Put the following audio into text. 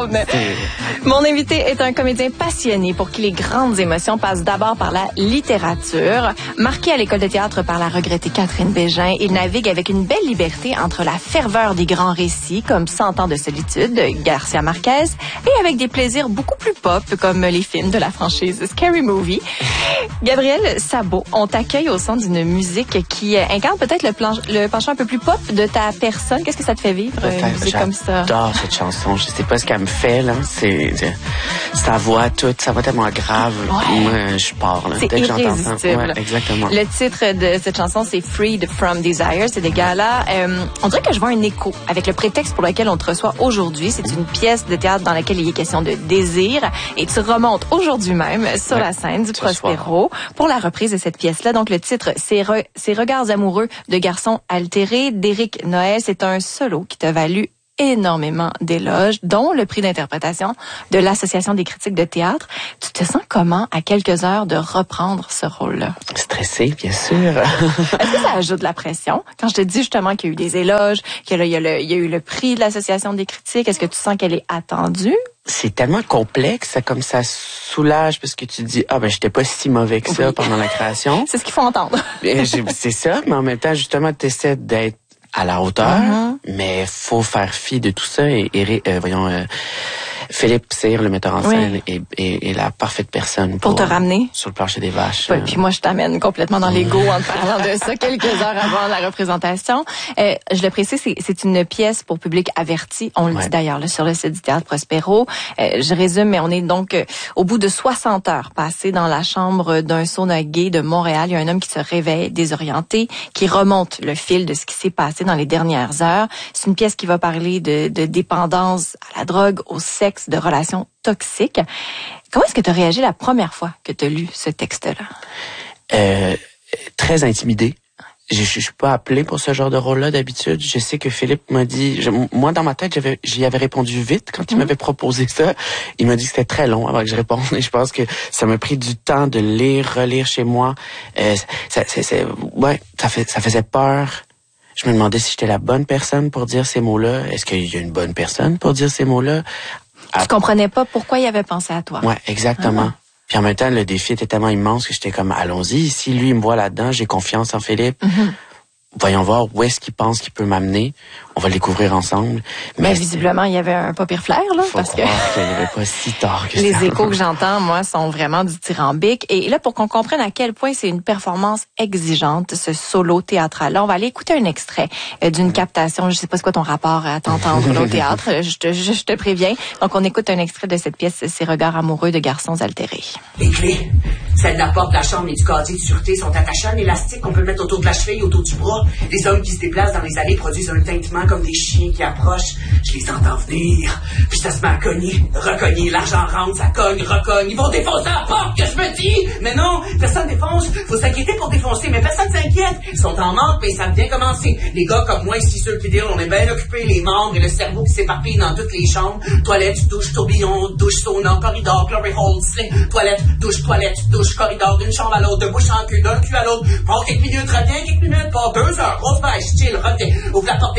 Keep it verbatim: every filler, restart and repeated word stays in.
clown. Mon invité est un comédien passionné pour qui les grandes émotions passent d'abord par la littérature. Marqué à l'école de théâtre par la regrettée Catherine Bégin, il navigue avec une belle liberté entre la ferveur des grands récits, comme Cent ans de solitude, de Garcia Marquez, et avec des plaisirs beaucoup plus pop, comme les films de la franchise Scary Movie. Gabriel Sabot, on t'accueille au sein d'une musique qui incarne peut-être le, plan- le penchant un peu plus pop de ta personne. Qu'est-ce que ça te fait vivre, une musique comme ça? J'adore cette chanson. Je sais pas ce qu'elle me fait, là. C'est, sa voix toute, sa voix tellement grave. Ouais. Moi, je pars, là. C'est Dès que j'entends ça. irrésistible. Ouais, exactement. Le titre de cette chanson, c'est Freed from Desire. C'est des gars-là. Euh, on dirait que je vois un écho avec le prétexte pour lequel on te reçoit aujourd'hui. C'est une pièce de théâtre dans laquelle il est question de désir. Et tu remontes aujourd'hui même sur ouais, la scène du Prospero pour la reprise de cette pièce-là. Donc, le titre, c'est Re- Ces regards amoureux de garçons altérés d'Éric Noël. C'est un solo qui t'a valu énormément d'éloges, dont le prix d'interprétation de l'Association des critiques de théâtre. Tu te sens comment à quelques heures de reprendre ce rôle-là? Stressé, bien sûr. Est-ce que ça ajoute de la pression? Quand je te dis justement qu'il y a eu des éloges, qu'il y a, le, il y a eu le prix de l'Association des critiques, est-ce que tu sens qu'elle est attendue? C'est tellement complexe, comme ça soulage parce que tu dis, ah ben j'étais pas si mauvais que ça oui. pendant la création. C'est ce qu'il faut entendre. C'est ça, mais en même temps, justement, tu essaies d'être à la hauteur, uh-huh. mais faut faire fi de tout ça. Et, et euh, voyons, euh, Philippe Cyr, le metteur en scène, oui. est, est, est la parfaite personne pour, pour te ramener sur le plancher des vaches. Oui, puis moi, je t'amène complètement dans l'ego en te parlant de ça quelques heures avant la représentation. Euh, je le précise, c'est, c'est une pièce pour public averti. On le ouais. dit d'ailleurs là, sur le site du Théâtre Prospero. Euh, je résume, mais on est donc euh, au bout de soixante heures passées dans la chambre d'un sauna gay de Montréal. Il y a un homme qui se réveille désorienté, qui remonte le fil de ce qui s'est passé dans les dernières heures. C'est une pièce qui va parler de, de dépendance à la drogue, au sexe, de relations toxiques. Comment est-ce que tu as réagi la première fois que tu as lu ce texte-là? Euh, très intimidé. Je, je, je suis pas appelé pour ce genre de rôle-là d'habitude. Je sais que Philippe m'a dit, je, moi dans ma tête, j'avais, j'y avais répondu vite quand il mmh. m'avait proposé ça. Il m'a dit que c'était très long avant que je réponde. Et je pense que ça m'a pris du temps de lire, relire chez moi. Euh, ça, c'est, c'est, ouais, ça fait, ça faisait peur. Je me demandais si j'étais la bonne personne pour dire ces mots-là. Est-ce qu'il y a une bonne personne pour dire ces mots-là? Tu à... comprenais pas pourquoi il avait pensé à toi. Ouais, exactement. Ah. Puis en même temps, le défi était tellement immense que j'étais comme, allons-y. Si lui, il me voit là-dedans, j'ai confiance en Philippe. Mm-hmm. Voyons voir où est-ce qu'il pense qu'il peut m'amener. On va le découvrir ensemble. Mais, Mais visiblement, il y avait un pas pire flair, là. Faut parce croire que qu'il n'y avait pas si tard que les ça. échos que j'entends, moi, sont vraiment du tyrambique. Et là, pour qu'on comprenne à quel point c'est une performance exigeante, ce solo théâtral-là, on va aller écouter un extrait euh, d'une captation. Je sais pas c'est quoi ton rapport à t'entendre au théâtre. Je te, je, je te préviens. Donc, on écoute un extrait de cette pièce, Ces regards amoureux de garçons altérés. Les clés, celles de la porte de la chambre et du casier de sûreté sont attachées à un élastique qu'on peut mettre autour de la cheville, autour du bras. Les hommes qui se déplacent dans les allées produisent un tintement comme des chiens qui approchent. Je les entends venir, puis ça se met à cogner, recogner, l'argent rentre, ça cogne, recogne. Ils vont défoncer la porte, que je me dis! Mais non, personne défonce. Faut s'inquiéter pour défoncer, mais personne s'inquiète. Ils sont en manque, mais ça vient commencer. Les gars comme moi ici, ceux qui disent, on est bien occupés, les membres et le cerveau qui s'éparpillent dans toutes les chambres. Toilette, douche, tourbillon, douche, sauna, corridor, glory hole, sling, toilette, douche, toilette, douche, corridor, d'une chambre à l'autre, de bouche en cul, d'un cul à l'autre. Prends quelques minutes, reviens quelques minutes, pas deux heures, grosse vache, chill, reviens, ouvre la porte.